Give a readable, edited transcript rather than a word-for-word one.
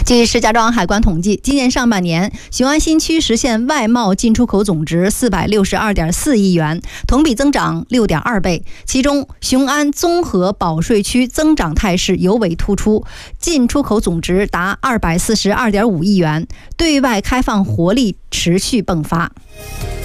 据石家庄海关统计，今年上半年，雄安新区实现外贸进出口总值462.4亿元，同比增长6.2倍。其中，雄安综合保税区增长态势尤为突出，进出口总值达242.5亿元，对外开放活力持续迸发。